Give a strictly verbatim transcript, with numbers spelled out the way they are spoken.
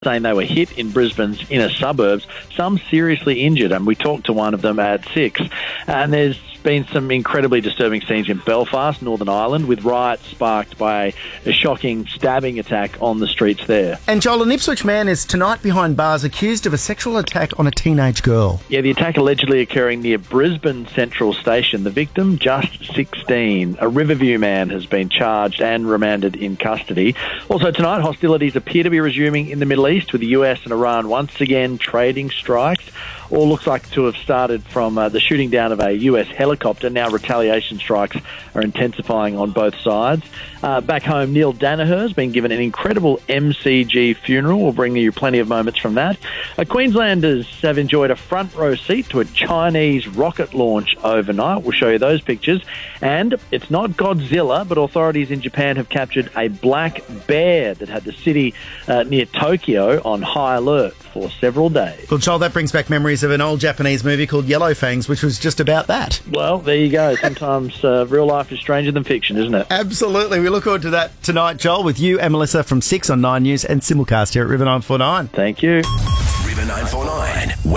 saying they were hit in Brisbane's inner suburbs, some seriously injured, and we talked to one of them at six. And there's been some incredibly disturbing scenes in Belfast, Northern Ireland, with riots sparked by a shocking stabbing attack on the streets there. And Joel, an Ipswich man is tonight behind bars accused of a sexual attack on a teenage girl. Yeah, the attack allegedly occurring near Brisbane Central Station. The victim, just sixteen. A Riverview man has been charged and remanded in custody. Also tonight, hostilities appear to be resuming in the Middle East, with the U S and Iran once again trading strikes. All looks like to have started from uh, the shooting down of a U S helicopter. Now retaliation strikes are intensifying on both sides. Uh, back home, Neil Danaher has been given an incredible M C G funeral. We'll bring you plenty of moments from that. Uh, Queenslanders have enjoyed a front row seat to a Chinese rocket launch overnight. We'll show you those pictures. And it's not Godzilla, but authorities in Japan have captured a black bear that had the city uh, near Tokyo on high alert for several days. Well, Joel, that brings back memories of an old Japanese movie called Yellow Fangs, which was just about that. Well, there you go. Sometimes uh, real life is stranger than fiction, isn't it? Absolutely. We look forward to that tonight, Joel, with you and Melissa from six on Nine News and simulcast here at River nine four nine. Thank you. River nine four nine.